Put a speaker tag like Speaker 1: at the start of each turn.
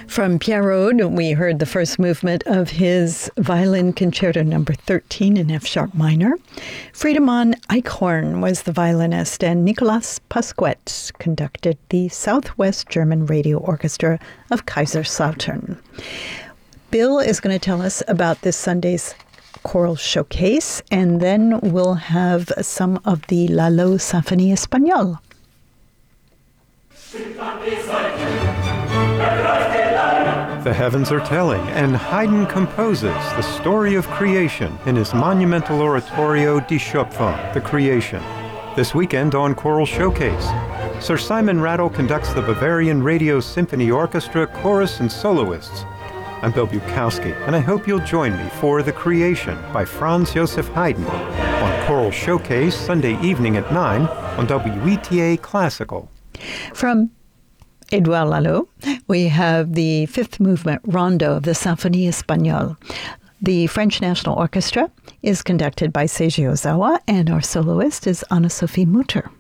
Speaker 1: From Pierrot, we heard the first movement of his Violin Concerto No. 13 in F-sharp minor. Friedemann Eichhorn was the violinist, and Nicolas Pasquet conducted the Southwest German Radio Orchestra of Kaiserslautern. Bill is going to tell us about this Sunday's choral showcase, and then we'll have some of the Lalo Symphonie Espagnole.
Speaker 2: The heavens are telling, and Haydn composes the story of creation in his monumental oratorio Die Schöpfung, The Creation, this weekend on Choral Showcase. Sir Simon Rattle conducts the Bavarian Radio Symphony Orchestra, chorus and soloists. I'm Bill Bukowski, and I hope you'll join me for The Creation by Franz Joseph Haydn on Choral Showcase Sunday evening at 9 on WETA Classical.
Speaker 1: From Edouard Lalo, we have the fifth movement rondo of the Symphonie Espagnole. The French National Orchestra is conducted by Seiji Ozawa, and our soloist is Anna-Sophie Mutter.